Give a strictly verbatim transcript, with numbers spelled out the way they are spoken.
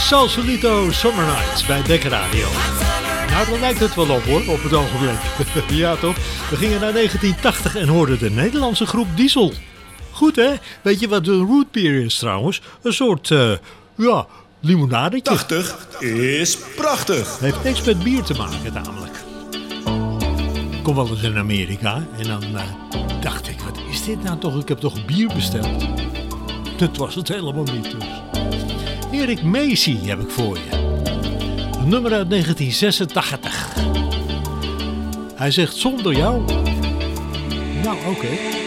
Sausalito Summer Nights bij Dek Radio. Nou, daar lijkt het wel op hoor, op het ogenblik. Ja toch? We gingen naar negentien tachtig en hoorden de Nederlandse groep Diesel. Goed hè? Weet je wat een root beer is trouwens? Een soort, uh, ja, limonadetje. tachtig is prachtig. Heeft niks met bier te maken namelijk. Ik kom wel eens in Amerika en dan uh, dacht ik, wat is dit nou toch? Ik heb toch bier besteld? Dat was het helemaal niet dus. Erik Macy heb ik voor je. Een nummer uit negentien zesentachtig. Hij zegt zonder jou. Nou oké. Okay.